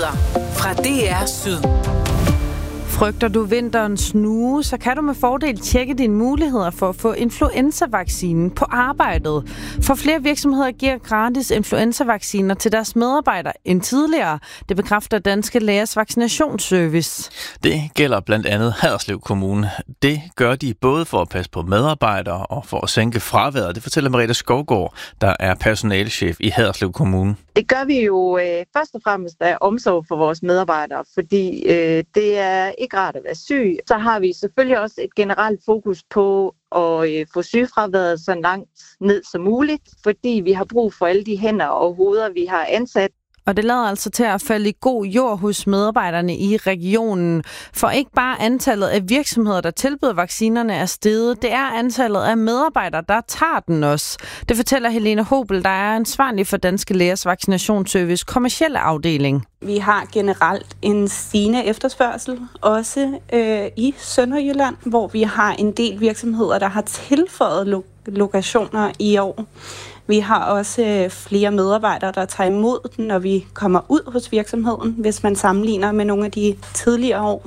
Nyheder fra DR Syd. Frygter du vinterens snue, så kan du med fordel tjekke dine muligheder for at få influenzavaccinen på arbejdet. For flere virksomheder giver gratis influenzavacciner til deres medarbejdere end tidligere. Det bekræfter Danske Lægers Vaccinationsservice. Det gælder blandt andet Haderslev Kommune. Det gør de både for at passe på medarbejdere og for at sænke fraværet. Det fortæller Merete Skovgaard, der er personalechef i Haderslev Kommune. Det gør vi jo først og fremmest af omsorg for vores medarbejdere, fordi det er ikke rart at være syg. Så har vi selvfølgelig også et generelt fokus på at få sygefraværet så langt ned som muligt, fordi vi har brug for alle de hænder og hoveder, vi har ansat. Og det lader altså til at falde i god jord hos medarbejderne i regionen. For ikke bare antallet af virksomheder, der tilbyder vaccinerne, er steget. Det er antallet af medarbejdere, der tager den også. Det fortæller Helene Hobel, der er ansvarlig for Danske Lægers Vaccinationsservice kommercielle afdeling. Vi har generelt en stigende efterspørgsel, også i Sønderjylland, hvor vi har en del virksomheder, der har tilføjet lokationer i år. Vi har også flere medarbejdere, der tager imod den, når vi kommer ud hos virksomheden, hvis man sammenligner med nogle af de tidligere år.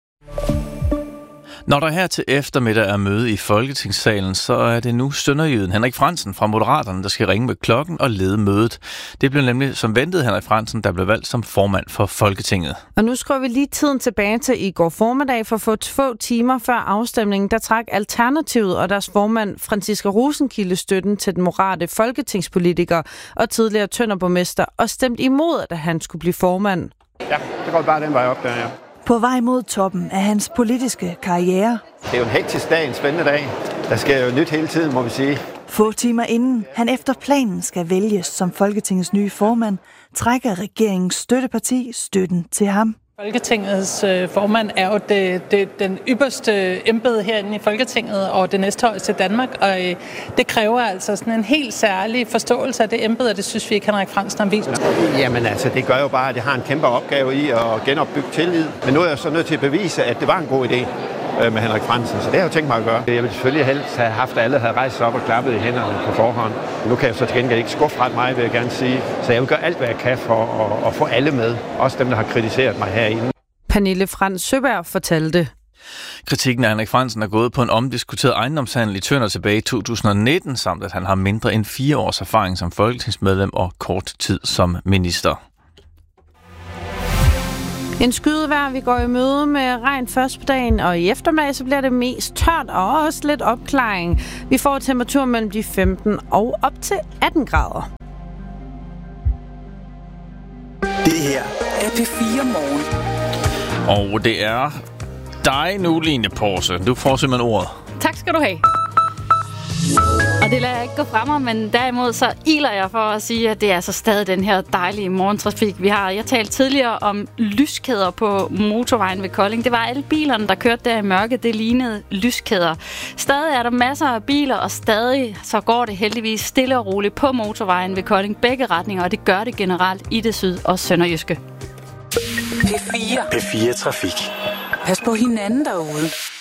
Når der her til eftermiddag er møde i Folketingssalen, så er det nu sønderjyden Henrik Frandsen fra Moderaterne, der skal ringe med klokken og lede mødet. Det blev nemlig som ventet Henrik Frandsen, der blev valgt som formand for Folketinget. Og nu skruer vi lige tiden tilbage til i går formiddag, for få timer før afstemningen, der trak Alternativet og deres formand Franciska Rosenkilde støtten til den moderate folketingspolitiker og tidligere Tønderborgmester og stemte imod, at han skulle blive formand. Ja, det går bare den vej op der, ja. På vej mod toppen af hans politiske karriere. Det er jo en hektisk dag, en spændende dag. Der sker jo nyt hele tiden, må vi sige. Få timer inden han efter planen skal vælges som Folketingets nye formand, trækker regeringens støtteparti støtten til ham. Folketingets formand er jo den ypperste embede herinde i Folketinget og det næsthøjeste i Danmark, og det kræver altså sådan en helt særlig forståelse af det embede, og det synes vi ikke, Henrik Frandsen har vist. Jamen altså, det gør jo bare, at jeg har en kæmpe opgave i at genopbygge tillid. Men nu er jeg så nødt til at bevise, at det var en god idé med Henrik Frandsen, så det har jeg jo tænkt mig at gøre. Jeg ville selvfølgelig helst have haft, at alle havde rejst sig op og klappet i hænderne på forhånd. Nu kan jeg så til gengæld ikke skuffe ret meget, vil jeg gerne sige. Så jeg vil gøre alt, hvad jeg kan for at få alle med. Også dem, der har kritiseret mig herinde. Pernille Frans Søberg fortalte. Kritikken af Henrik Frandsen er gået på en omdiskuteret ejendomshandel i Tønder tilbage i 2019, samt at han har mindre end 4 års erfaring som folketingsmedlem og kort tid som minister. En skydevejr, vi går i møde med regn først på dagen, og i eftermiddag så bliver det mest tørt og også lidt opklaring. Vi får temperatur mellem de 15 og op til 18 grader. Det her er P4 Morgen. Og det er dig nu, Line Porse. Du får simpelthen ordet. Tak skal du have. Og det lader jeg ikke gå fra mig, men derimod så iler jeg for at sige, at det er så stadig den her dejlige morgentrafik, vi har. Jeg talte tidligere om lyskæder på motorvejen ved Kolding. Det var alle bilerne, der kørte der i mørke. Det lignede lyskæder. Stadig er der masser af biler, og stadig så går det heldigvis stille og roligt på motorvejen ved Kolding. Begge retninger, og det gør det generelt i det syd- og sønderjyske. P4 Trafik. Pas på hinanden derude.